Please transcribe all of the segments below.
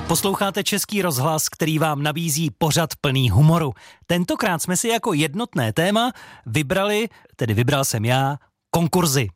Posloucháte Český rozhlas, který vám nabízí pořad plný humoru. Tentokrát jsme si jako jednotné téma vybral jsem já, konkurzy.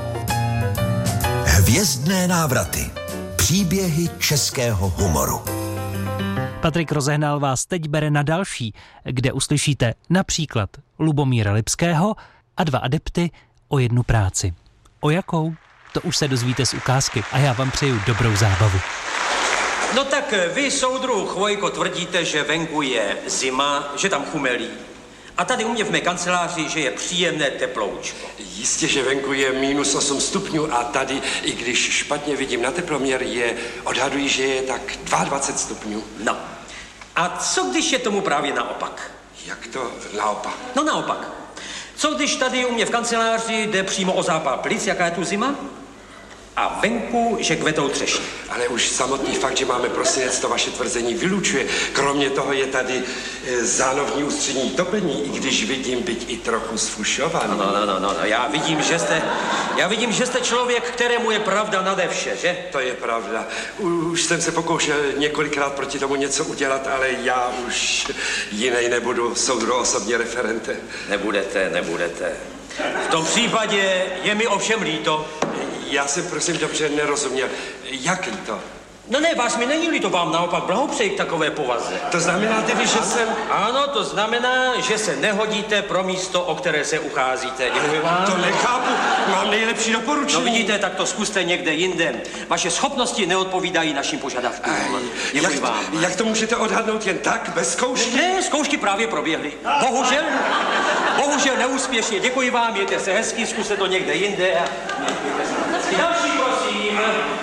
Hvězdné návraty. Příběhy českého humoru. Patrik Rozehnal vás teď bere na další, kde uslyšíte například Lubomíra Lipského a 2 adepty o jednu práci. O jakou? To už se dozvíte z ukázky a já vám přeju dobrou zábavu. No tak vy, soudruh Chvojko, tvrdíte, že venku je zima, že tam chumelí. A tady u mě v mé kanceláři, že je příjemné teploučko. Jistě, že venku je -8 stupňů a tady, i když špatně vidím na teploměr, odhaduji, že je tak 22 stupňů. No. A co když je tomu právě naopak? Jak to naopak? No naopak. Co když tady u mě v kanceláři jde přímo o zápal plic, jaká je tu zima? A venku, že kvetou třešně. Ale už samotný fakt, že máme prosinec, to vaše tvrzení vylučuje. Kromě toho je tady zánovní ústřední topení, i když vidím byť i trochu sfušovaný. No, já vidím, že jste člověk, kterému je pravda nade vše, že? To je pravda. Už jsem se pokoušel několikrát proti tomu něco udělat, ale já už jinej nebudu, soudruh osobně referentem. Nebudete. V tom případě je mi ovšem líto. Já jsem prosím dobře nerozuměl. Jak líto? No ne, vás mi není líto, vám naopak blahopřeji k takové povaze. To znamená tedy, že jsem... Ano, to znamená, že se nehodíte pro místo, o které se ucházíte. Děkuji vám. To nechápu, mám nejlepší doporučení. No vidíte, tak to zkuste někde jinde. Vaše schopnosti neodpovídají našim požadavkům. Děkuji vám. Jak to můžete odhadnout jen tak, bez zkoušky? Ne, zkoušky právě proběhly. Bohužel neúspěšně. Děkuji vám, mějte se hezky, zkuste to někde jinde. Další, prosím.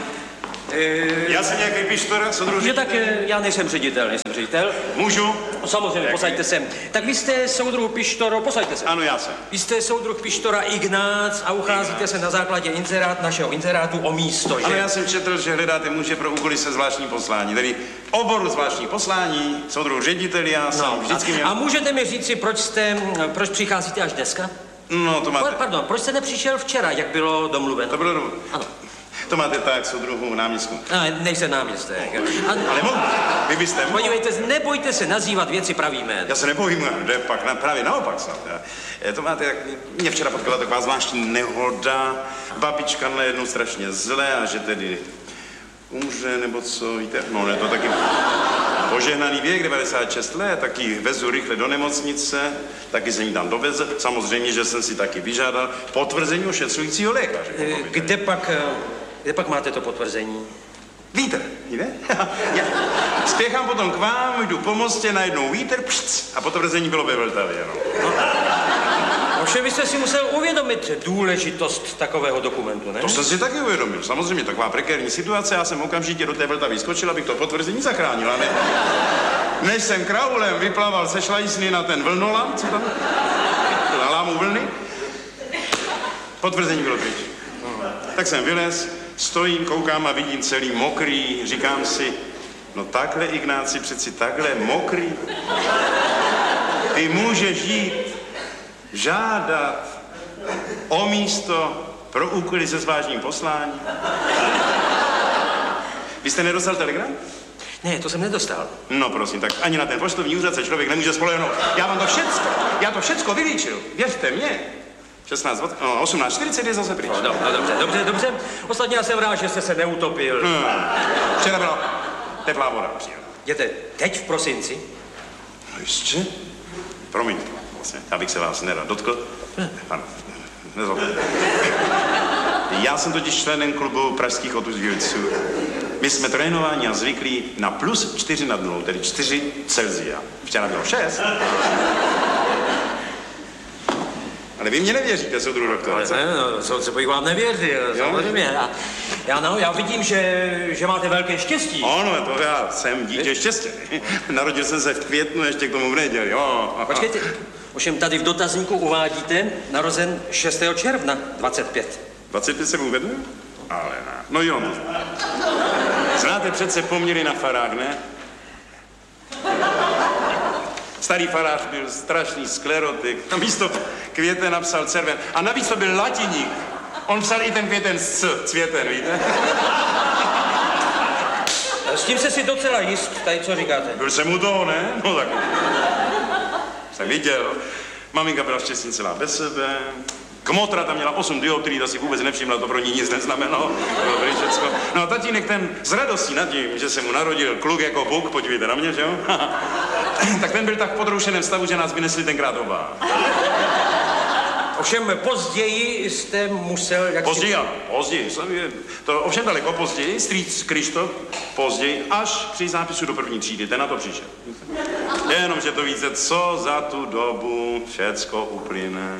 Já jsem nějaký pištor, soudruh. Že tak já nejsem ředitel. Můžu? Samozřejmě, posaďte se. Tak vy jste soudruh Pištoro, posaďte se. Ano, já jsem. Vy jste soudruh Pištora Ignác a ucházíte se na základě našeho inzerátu o místo, že? Ano, já jsem četl, že hledáte muže pro úkoly se zvláštní poslání, tedy oboru zvláštní poslání, soudruh ředitel, já jsem vždycky měl... A můžete mi říci, proč přicházíte až dneska? No, to máte... Pardon, proč jste nepřišel včera, jak bylo domluveno? To bylo domluveno. Ano. To máte tak, soudruhu náměstku. Nejsem náměstek. Ale mohl, vy byste mohl. Podívejte, nebojte se nazývat věci pravým jménem. Já se nebojím, jde pak právě naopak snad. To máte, jak mě včera potkala taková zvláštní nehoda, babička na jednu strašně zlé a že tedy umře, nebo co, víte? No, ne, to taky požehnaný věk, 96 let, taky vezu rychle do nemocnice, taky jsem jí tam dovezl. Samozřejmě, že jsem si taky vyžádal potvrzení ošetřujícího lékaře. Kde pak máte to potvrzení? Vítr, víte? Já spěchám potom k vám, jdu po mostě, najednou vítr, a potvrzení bylo ve Vltavě, no. Ovšem, vy jste si musel uvědomit důležitost takového dokumentu, ne? To jsem si taky uvědomil. Samozřejmě, taková prekérní situace. Já jsem okamžitě do té Vltavy skočil, abych to potvrzení zachránil. A než jsem kraulem vyplaval se šlajsny na ten vlnolam, co tam? Na lámu vlny. Potvrzení bylo pryč. Tak jsem vylez, stojím, koukám a vidím celý mokrý. Říkám si, no takhle, Ignáci, přeci takhle mokrý. Ty můžeš jít žádat o místo pro úkoly se zvláštním posláním. Vy jste nedostal telegram? Ne, to jsem nedostal. No prosím, tak ani na ten poštovní úřad se člověk nemůže spolehnout. Já to všecko vylíčil, věřte mě. 18:40 je zase pryč. No, dobře. Ostatně já jsem rád, že jste se neutopil. Včera byla teplá voda, příjemná. Jděte teď v prosinci? No jistě. Promiňte, vlastně, abych se vás nerad dotkl. Ano, nezlobte. Já jsem totiž členem klubu pražských otužilců. My jsme trénováni a zvyklí na +4 nad nulou, tedy 4 Celsia. Včera bylo 6. Ale vy mě nevěříte, soudruh doktor. Soudce bych vám nevěřil, samozřejmě. Já vidím, že máte velké štěstí. Ano, to já jsem dítě štěstí. Narodil jsem se v květnu, ještě k tomu v neděli, jo. Počkejte, ovšem tady v dotazníku uvádíte narozen 6. června 25. 25 se uvedl? Ale ne. No jo. Znáte přece poměry na farách, ne? Starý farář byl strašný sklerotik. Na místo květen napsal červen. A navíc to byl latiník. On psal i ten květen s cvěten, víte? S tím se si docela jist, tady co říkáte. Byl jsem u toho, ne? No tak. Jsem viděl. Maminka byla šťastně celá bez sebe. Kmotra tam měla 8 dioptrií, ta si vůbec nevšimla, to pro ní nic neznamenalo. Dobrý všecko. No a tatínek ten z radostí nad tím, že se mu narodil kluk jako Bůh, podívejte na mě, že jo? Tak ten byl tak v podroušeném stavu, že nás vynesli tenkrát oba. Ovšem později jste musel... Později. To ovšem daleko později, strýc Krištof, později, až při zápisu do 1. třídy, ten na to přišel. Jenomže to víte, co za tu dobu všecko uplyne.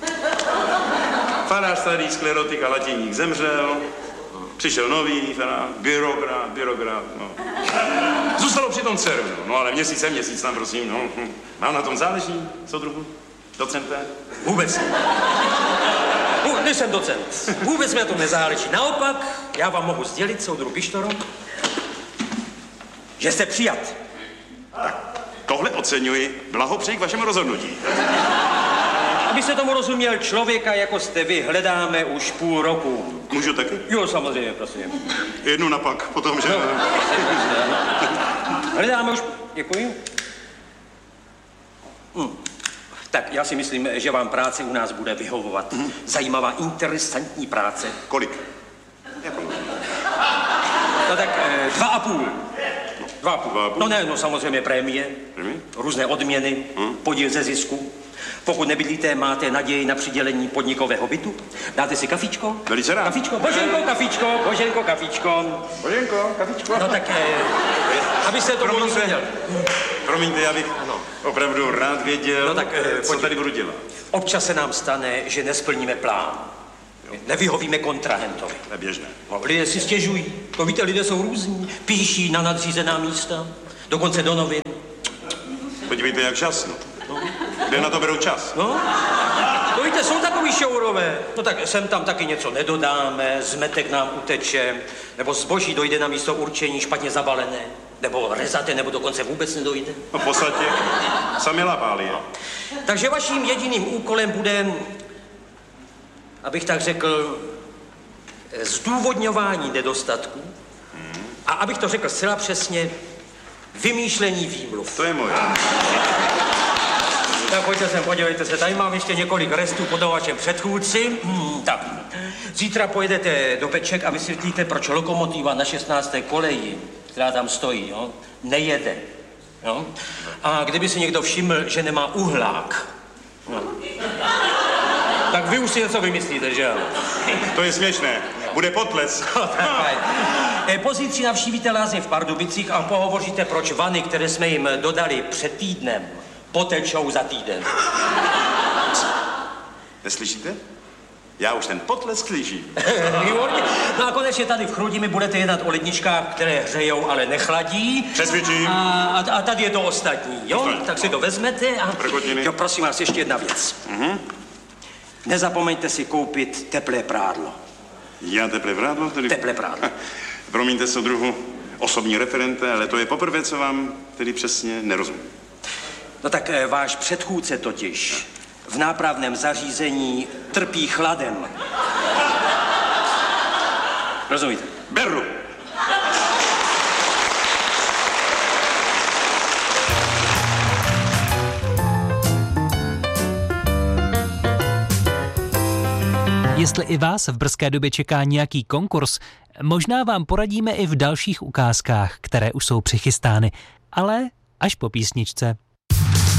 Farář starý sklerotik a latiník zemřel, přišel nový farář, byrokrat, no. Zůstalo při tom dceru, no ale měsíc tam, prosím, no. Mám na tom záleží, soudruhu, docente? Vůbec. Nejsem docent. Vůbec mi na tom nezáleží. Naopak, já vám mohu sdělit, soudruh Pištoro, že jste přijat. Tak, tohle oceňuji, blahopřeji k vašemu rozhodnutí. Aby se tomu rozuměl, člověka, jako jste vy, hledáme už půl roku. Můžu taky? Jo, samozřejmě, prosím. Jednu napak, potom, že... No, hledáme už... Děkuji. Tak já si myslím, že vám práce u nás bude vyhovovat. Zajímavá, interesantní práce. Kolik? No tak 2,5. 2,5. No ne, no samozřejmě prémie, různé odměny, podíl ze zisku. Pokud nebydlíte, máte naději na přidělení podnikového bytu. Dáte si kafičko? Velice rád. Kafičko, Boženko, kafičko. No tak, abyste to rozuměl. Promiňte, já bych opravdu rád věděl, no tak, co tady budu dělat. Občas se nám stane, že nesplníme plán. Nevyhovíme kontrahentovi. To je běžné. No, lidé si stěžují. To víte, lidé jsou různí. Píší na nadřízená místa, dokonce do novin. Podívejte, jak časno. Kde na to berou čas? No, to víte, jsou takový šourové. No tak sem tam taky něco nedodáme, zmetek nám uteče, nebo zboží dojde na místo určení špatně zabalené, nebo rezate, nebo dokonce vůbec nedojde. No v podstatě sami lapáli, jo. Takže vaším jediným úkolem bude, abych tak řekl, zdůvodňování nedostatků a abych to řekl zcela přesně, vymýšlení výmluv. To je moje. Tak pojďte sem, podívejte se, tady mám ještě několik restů po vašem předchůdci. Tak, zítra pojedete do Peček a vysvětlíte, proč lokomotiva na 16. koleji, která tam stojí, jo, nejede. Jo? A kdyby si někdo všiml, že nemá uhlák, no, tak vy už si něco vymyslíte, že jo? To je směšné. Bude potles. Pozítří navštívíte lázně v Pardubicích a pohovoříte, proč vany, které jsme jim dodali před týdnem, potečou za týden. Neslyšíte? Já už ten potlesk slyším. No a konečně tady v Chrudimi budete jednat o ledničkách, které hřejou, ale nechladí. Přesvědčím. A tady je to ostatní, jo? Tak si to vezmete a... Jo, prosím vás, ještě jedna věc. Nezapomeňte si koupit teplé prádlo. Já teplé prádlo? Tedy... Teplé prádlo. Promiňte, soudruhu, osobní referente, ale to je poprvé, co vám tedy přesně nerozumím. No tak váš předchůdce totiž v nápravném zařízení trpí chladem. Rozumíte? Beru. Jestli i vás v brzké době čeká nějaký konkurs, možná vám poradíme i v dalších ukázkách, které už jsou přichystány, ale až po písničce.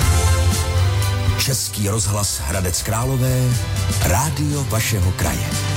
Český rozhlas Hradec Králové, rádio vašeho kraje.